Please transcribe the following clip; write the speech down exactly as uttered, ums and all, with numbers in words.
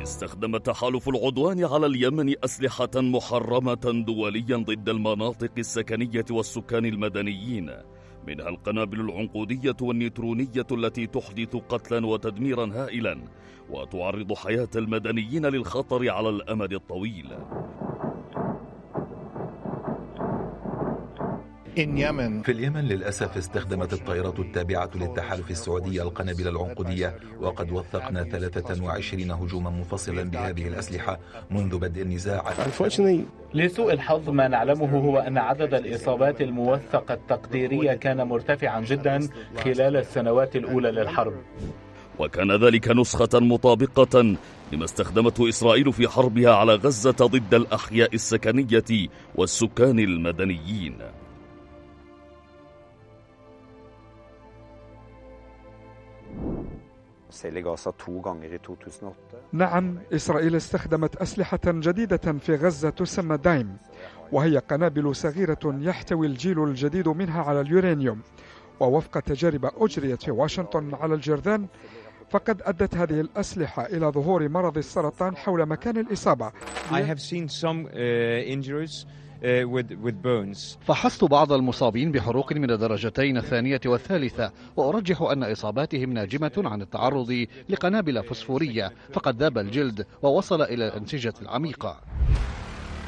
استخدم تحالف العدوان على اليمن أسلحة محرمة دوليا ضد المناطق السكنية والسكان المدنيين، منها القنابل العنقودية والنيوترونية التي تحدث قتلا وتدميرا هائلا وتعرض حياة المدنيين للخطر على الأمد الطويل. في اليمن للأسف استخدمت الطائرات التابعة للتحالف السعودي القنابل العنقودية، وقد وثقنا ثلاثة وعشرين هجوما منفصلا بهذه الأسلحة منذ بدء النزاع. لسوء الحظ ما نعلمه هو أن عدد الإصابات الموثقة التقديرية كان مرتفعا جدا خلال السنوات الأولى للحرب، وكان ذلك نسخة مطابقة لما استخدمته إسرائيل في حربها على غزة ضد الأحياء السكنية والسكان المدنيين. نعم، إسرائيل استخدمت أسلحة جديدة في غزة تسمى دايم، وهي قنابل صغيرة يحتوي الجيل الجديد منها على اليورانيوم، ووفق تجارب أجريت في واشنطن على الجرذان فقد أدت هذه الأسلحة إلى ظهور مرض السرطان حول مكان الإصابة. I have seen some uh, injuries uh, with, with burns. فحصت بعض المصابين بحروق من الدرجتين الثانية والثالثة، وأرجح أن إصاباتهم ناجمة عن التعرض لقنابل فسفورية، فقد ذاب الجلد ووصل إلى الأنسجة العميقة.